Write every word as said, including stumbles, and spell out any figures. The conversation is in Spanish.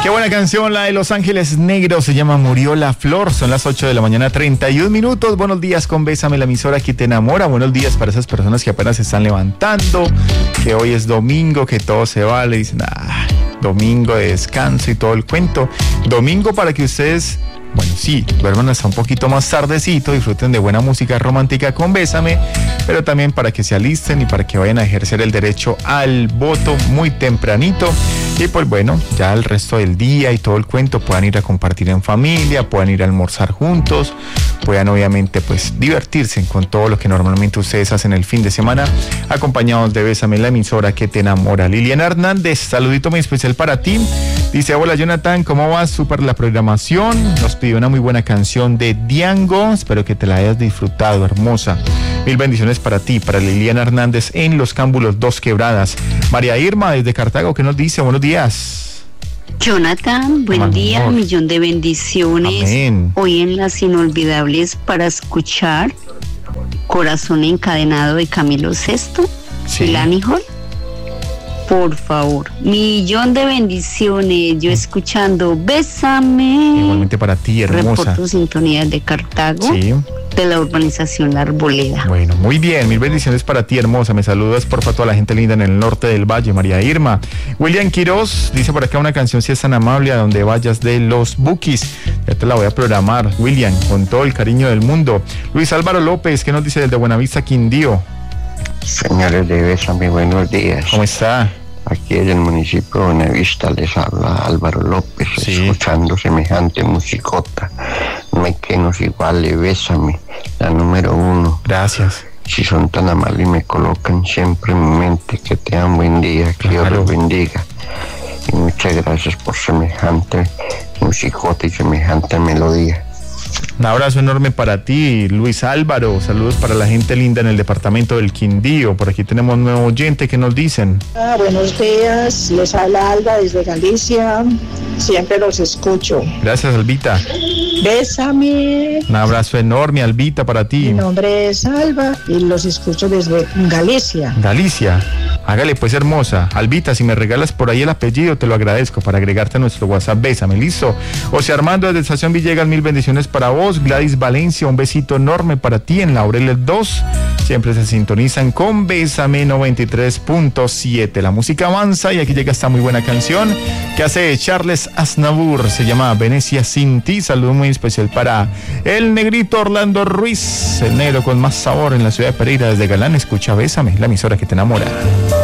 Qué buena canción, la de Los Ángeles Negros, se llama Murió la Flor. Son las ocho de la mañana, treinta y un minutos. Buenos días con Bésame, la emisora que te enamora. Buenos días para esas personas que apenas se están levantando, que hoy es domingo, que todo se vale. Dicen, ah, domingo de descanso y todo el cuento. Domingo para que ustedes, bueno, sí, duerman hasta un poquito más tardecito, disfruten de buena música romántica con Bésame, pero también para que se alisten y para que vayan a ejercer el derecho al voto muy tempranito. Y pues bueno, ya el resto del día y todo el cuento puedan ir a compartir en familia, puedan ir a almorzar juntos, puedan obviamente pues divertirse con todo lo que normalmente ustedes hacen el fin de semana, acompañados de Bésame, la emisora que te enamora. Liliana Hernández, saludito muy especial para ti. Dice, hola Jonathan, ¿cómo vas? Súper la programación. Nos pidió una muy buena canción de Diango, espero que te la hayas disfrutado, hermosa. Mil bendiciones para ti, para Liliana Hernández en Los Cámbulos Dos Quebradas. María Irma desde Cartago, ¿qué nos dice? Buenos días. Jonathan, buen Amor. día, millón de bendiciones. Amén. Hoy en las inolvidables para escuchar Corazón Encadenado de Camilo Sesto, sí. Lani Hall. Por favor, millón de bendiciones. Yo escuchando Bésame. Igualmente para ti, hermosa. Reporto sintonía de Cartago. Sí. De la urbanización La Arboleda. Bueno, muy bien, mil bendiciones para ti, hermosa. Me saludas porfa a toda la gente linda en el norte del valle, María Irma. William Quiroz dice por acá una canción, si es tan amable, a donde vayas, de Los Bukis. Ya te la voy a programar, William, con todo el cariño del mundo. Luis Álvaro López, ¿qué nos dice desde Buenavista, Quindío? Señores de Bésame, buenos días. ¿Cómo está? Aquí en el municipio de Buenavista les habla Álvaro López, sí. Escuchando semejante musicota. No hay que nos iguale, Bésame, la número uno. Gracias. Si son tan amables y me colocan siempre en mi mente, que tengan buen día, que claro. Dios los bendiga. Y muchas gracias por semejante musicota y semejante melodía. Un abrazo enorme para ti, Luis Álvaro. Saludos para la gente linda en el departamento del Quindío. Por aquí tenemos un nuevo oyente que nos dicen. Ah, buenos días, les habla Alba desde Galicia. Siempre los escucho. Gracias, Albita. Bésame. Un abrazo enorme, Albita, para ti. Mi nombre es Alba y los escucho desde Galicia. Galicia. Hágale pues, hermosa. Albita, si me regalas por ahí el apellido, te lo agradezco para agregarte a nuestro WhatsApp. Bésame, listo. José Armando desde Estación Villegas, mil bendiciones para vos. Gladys Valencia, un besito enorme para ti en Laureles dos. Siempre se sintonizan con Bésame noventa y tres punto siete. La música avanza y aquí llega esta muy buena canción que hace Charles Aznavour. Se llama Venecia sin ti. Saludo muy especial para el negrito Orlando Ruiz, el negro con más sabor en la ciudad de Pereira. Desde Galán, escucha Bésame, la emisora que te enamora.